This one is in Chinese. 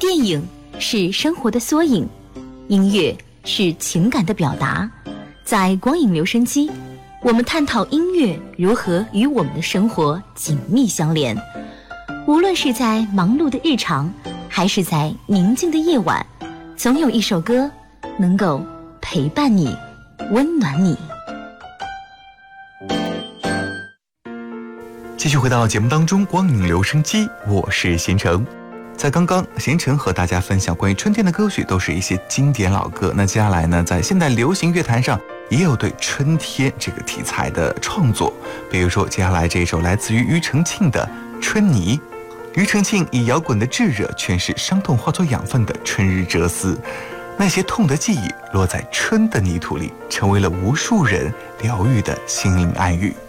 电影是生活的缩影，音乐是情感的表达。在光影留声机，我们探讨音乐如何与我们的生活紧密相连。无论是在忙碌的日常，还是在宁静的夜晚，总有一首歌能够陪伴你，温暖你。 继续回到节目当中，光影留声机，我是贤成。在刚刚，贤成和大家分享关于春天的歌曲，都是一些经典老歌。那接下来呢，在现代流行乐坛上也有对春天这个题材的创作，比如说接下来这一首来自于庾澄庆的《春泥》。庾澄庆以摇滚的炙热诠释伤痛化作养分的春日哲思，那些痛的记忆落在春的泥土里，成为了无数人疗愈的心灵暗语。